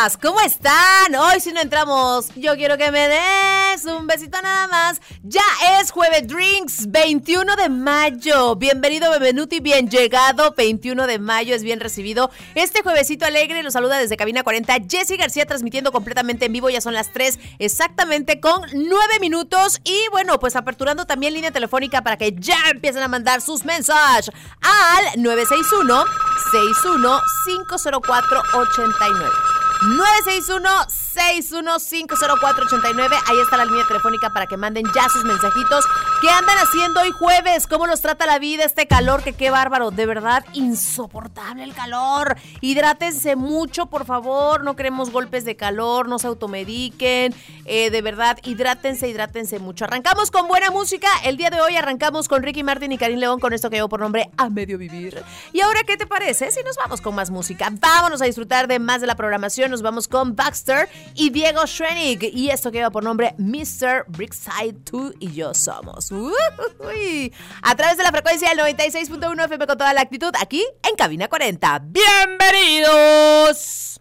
Amigas, ¿cómo están? Hoy si no entramos, yo quiero que me des un besito nada más. Ya es Jueves Drinks, 21 de mayo. Bienvenido, Bebenuti, bien llegado. 21 de mayo es bien recibido. Este juevesito alegre lo saluda desde Cabina 40 Jessy García, transmitiendo completamente en vivo. Ya son las 3 exactamente con 9 minutos. Y bueno, pues aperturando también línea telefónica para que ya empiecen a mandar sus mensajes al 961-61-504-89. 961-6150489. Ahí está la línea telefónica para que manden ya sus mensajitos. ¿Qué andan haciendo hoy jueves? ¿Cómo los trata la vida este calor? Que qué bárbaro, de verdad insoportable el calor. Hidrátense mucho, por favor. No queremos golpes de calor, no se automediquen. De verdad, hidrátense mucho. Arrancamos con buena música. El día de hoy arrancamos con Ricky Martin y Karim León con esto que llevo por nombre A Medio Vivir. Y ahora, ¿qué te parece si nos vamos con más música? Vámonos a disfrutar de más de la programación. Nos vamos con Baxter y Diego Schrenig y esto que lleva por nombre Mr. Brickside, tú y yo somos. A través de la frecuencia del 96.1 FM con toda la actitud aquí en Cabina 40. ¡Bienvenidos!